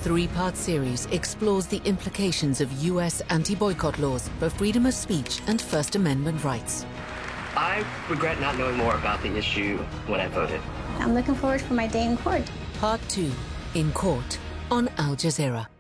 three-part series explores the implications of US anti-boycott laws for freedom of speech and First Amendment rights. I regret not knowing more about the issue when I voted. I'm looking forward for my day in court. Part 2, In Court, on Al Jazeera.